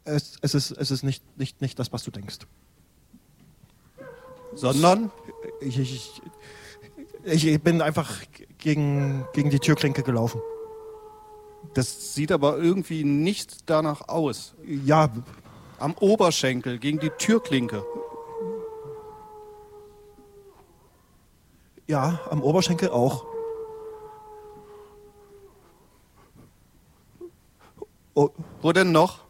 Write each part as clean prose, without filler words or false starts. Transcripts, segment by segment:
Es ist nicht das, was du denkst. Sondern? Ich bin einfach gegen die Türklinke gelaufen. Das sieht aber irgendwie nicht danach aus. Ja, Am Oberschenkel gegen die Türklinke. ja, am Oberschenkel auch. Oh, Wo denn noch?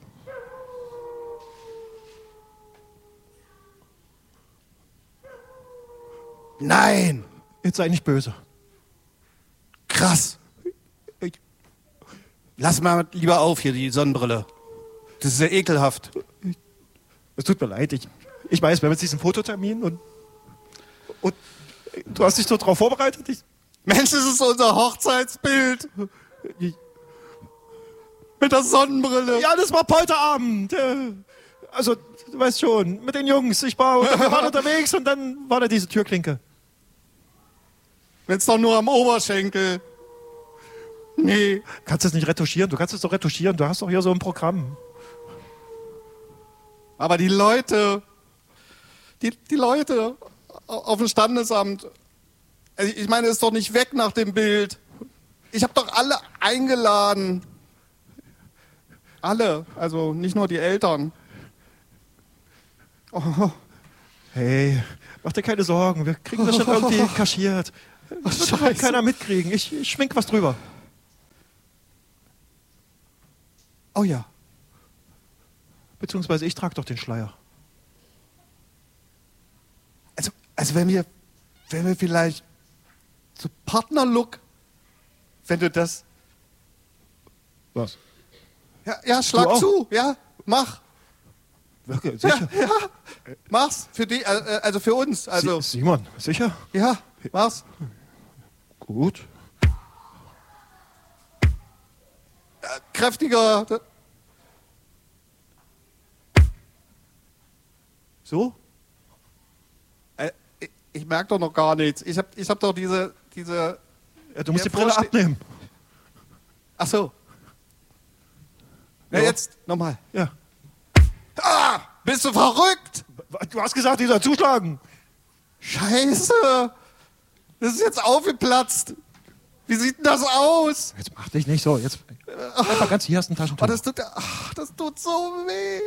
Nein! jetzt sei nicht böse. Krass! Lass mal lieber auf hier, die Sonnenbrille. Das ist ja ekelhaft. Es tut mir leid. Ich weiß, wir haben jetzt diesen Fototermin und du hast dich so drauf vorbereitet. Mensch, das ist unser Hochzeitsbild. Mit der Sonnenbrille. Ja, das war Polterabend. Also, du weißt schon, mit den Jungs. Wir waren unterwegs und dann war da diese Türklinke. Wenn's doch nur am Oberschenkel. Nee. Kannst du das nicht retuschieren? Du kannst es doch retuschieren. Du hast doch hier so ein Programm. Aber die Leute, die Leute auf dem Standesamt, also ich meine, ist doch nicht weg nach dem Bild. Ich habe doch alle eingeladen. Alle, also nicht nur die Eltern. Oh, Hey, mach dir keine Sorgen. Wir kriegen das schon irgendwie kaschiert. Das wird Scheiße. keiner mitkriegen. Ich schwing was drüber. oh ja. Beziehungsweise ich trage doch den Schleier. Also wenn wir vielleicht so Partnerlook, wenn du das... Was? Ja, schlag Du auch? zu, ja, mach. Wirklich? Ja, Sicher? ja, mach's für die, also für uns, also Simon, sicher? ja, mach's. Gut. Kräftiger. So? Ich merke doch noch gar nichts. Ich hab doch diese. Ja, du musst Ja, die Brille abnehmen. Ach so. Ja, Ja. jetzt nochmal. Ja. Ah, bist du verrückt? Du hast gesagt, ich soll zuschlagen. Scheiße. Das ist jetzt aufgeplatzt. Wie sieht denn das aus? Jetzt mach dich nicht so. Jetzt einfach ganz hier hast du ein Taschentuch. Oh, das tut so weh.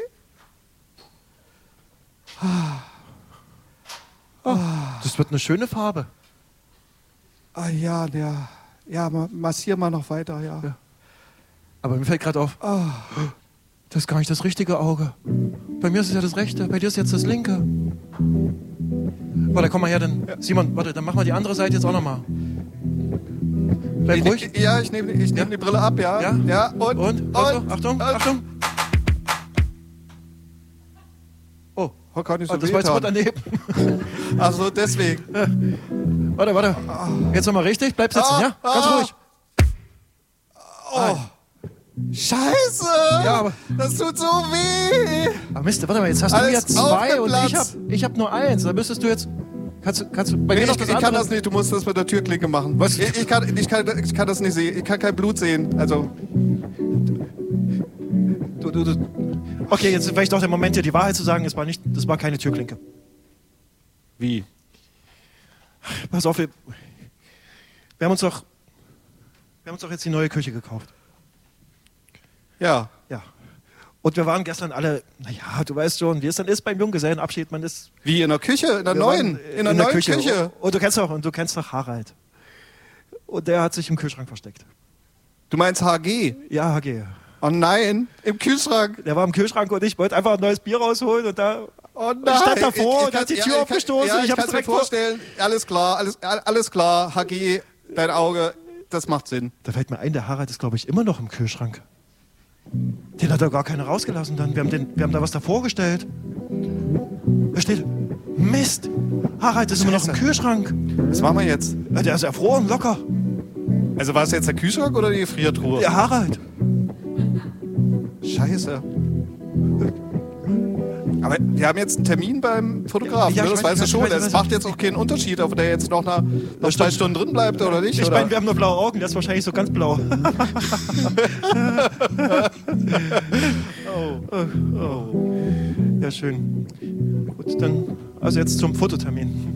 Das wird eine schöne Farbe. Ah ja, massier mal noch weiter, ja. Ja. Aber mir fällt gerade auf, das ist gar nicht das richtige Auge. Bei mir ist es ja das rechte, bei dir ist jetzt das linke. Warte, komm mal her, dann. Simon, warte, dann machen wir die andere Seite jetzt auch nochmal. Bleib ruhig. Ja, ich nehm die Brille ab, ja. Ja? Ja, Und? Also, Achtung. Oh, kann nicht so Das war jetzt mal wehtan. daneben. Also deswegen. Warte. Jetzt nochmal richtig, bleib sitzen, ja? Ganz ruhig. Oh. Scheiße! Ja, aber- das tut so weh! Aber Mist, warte mal, jetzt hast du Alles ja 2 und aufgeplatzt. ich hab nur 1. Da müsstest du jetzt... Kannst du bei mir noch das Ich kann andere... das nicht, du musst das mit der Türklinke machen. Was? Ich kann das nicht sehen. Ich kann kein Blut sehen. Also, Du. Okay, jetzt ist vielleicht auch der Moment, dir die Wahrheit zu sagen, das war keine Türklinke. wie? Pass auf, wir haben uns doch jetzt die neue Küche gekauft. Ja. Ja. Und wir waren gestern alle, naja, du weißt schon, wie es dann ist beim Junggesellenabschied, man ist... Wie in der Küche? In der wir neuen? waren, In der neuen Küche? Und du kennst doch Harald. Und der hat sich im Kühlschrank versteckt. Du meinst HG? Ja, HG. Oh nein, im Kühlschrank. Der war im Kühlschrank und ich wollte einfach ein neues Bier rausholen und da... Oh nein. Ich stand davor und kann- hat die ja, Tür ich aufgestoßen. Ja, ich ich hab's kann mir direkt vorstellen. Alles klar. HG, dein Auge, das macht Sinn. Da fällt mir ein, der Harald ist, glaube ich, immer noch im Kühlschrank. Den hat doch gar keiner rausgelassen dann. Wir haben da was davor gestellt. Da steht, Mist, Harald ist immer noch im Scheiße. Kühlschrank. Was machen wir jetzt? Ja, der ist erfroren, locker. Also war es jetzt der Kühlschrank oder die Gefriertruhe? Der Harald. Scheiße. Aber wir haben jetzt einen Termin beim Fotografen, Ja, ne? ich Das weiß, weißt du ich schon. weiß, Es macht jetzt auch keinen Unterschied, ob der jetzt noch 2 Stunden drin bleibt oder nicht. Ich oder? meine, wir haben nur blaue Augen, der ist wahrscheinlich so ganz blau. Ja, schön. Gut, dann also jetzt zum Fototermin.